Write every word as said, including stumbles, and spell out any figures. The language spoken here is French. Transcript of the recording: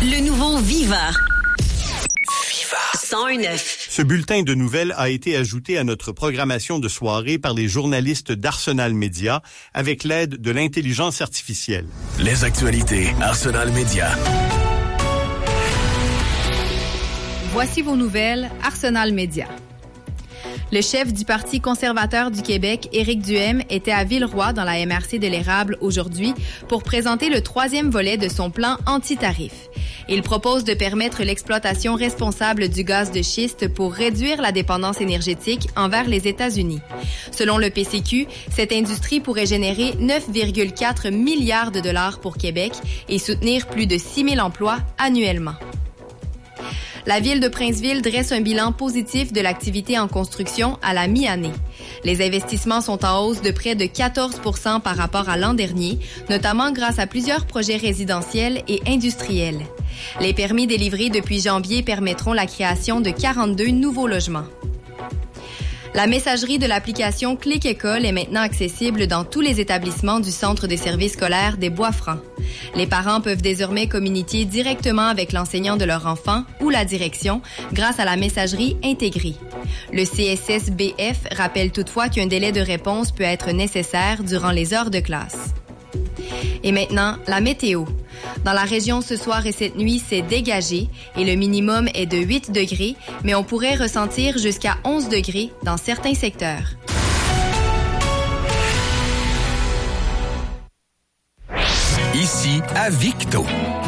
Le nouveau Viva. Viva. cent un neuf. Ce bulletin de nouvelles a été ajouté à notre programmation de soirée par les journalistes d'Arsenal Média avec l'aide de l'intelligence artificielle. Les actualités Arsenal Média. Voici vos nouvelles Arsenal Média. Le chef du Parti conservateur du Québec, Éric Duhaime, était à Villeroy dans la M R C de l'Érable aujourd'hui pour présenter le troisième volet de son plan anti-tarif. Il propose de permettre l'exploitation responsable du gaz de schiste pour réduire la dépendance énergétique envers les États-Unis. Selon le P C Q, cette industrie pourrait générer neuf virgule quatre milliards de dollars pour Québec et soutenir plus de six mille emplois annuellement. La ville de Princeville dresse un bilan positif de l'activité en construction à la mi-année. Les investissements sont en hausse de près de quatorze pour cent par rapport à l'an dernier, notamment grâce à plusieurs projets résidentiels et industriels. Les permis délivrés depuis janvier permettront la création de quarante-deux nouveaux logements. La messagerie de l'application Clic École est maintenant accessible dans tous les établissements du Centre des services scolaires des Bois-Francs. Les parents peuvent désormais communiquer directement avec l'enseignant de leur enfant ou la direction grâce à la messagerie intégrée. Le C S S B F rappelle toutefois qu'un délai de réponse peut être nécessaire durant les heures de classe. Et maintenant, la météo. Dans la région ce soir et cette nuit, c'est dégagé et le minimum est de huit degrés, mais on pourrait ressentir jusqu'à onze degrés dans certains secteurs. Ici, à Victo.